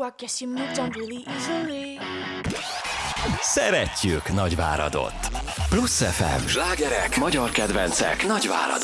I guess you moved on really easily. Szeretjük Nagyváradot. Plusz FM. Slágerek, magyar kedvencek Nagyváradon.